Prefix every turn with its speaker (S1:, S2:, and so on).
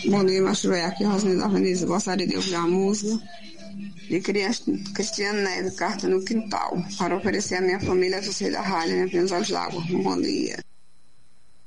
S1: Bom dia, Machué. Aqui é Rosane da Veneza. Gostaria de ouvir a música de Cristiano Neves, Carta no Quintal, para oferecer à minha família, a você da rádio, né, pelos olhos d'água. Bom dia.